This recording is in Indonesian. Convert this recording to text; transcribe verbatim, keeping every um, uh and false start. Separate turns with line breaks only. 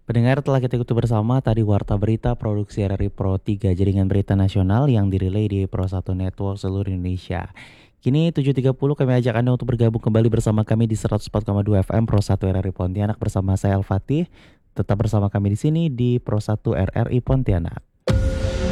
Pendengar, telah kita ikuti bersama tadi Warta Berita Produksi R R I Pro tiga, jaringan berita nasional yang dirilai di Pro satu Network seluruh Indonesia. Kini tujuh tiga puluh kami ajak Anda untuk bergabung kembali bersama kami di seratus empat koma dua F M Pro satu R R I Pontianak bersama saya Al-Fatih. Tetap bersama kami di sini di Pro satu R R I Pontianak.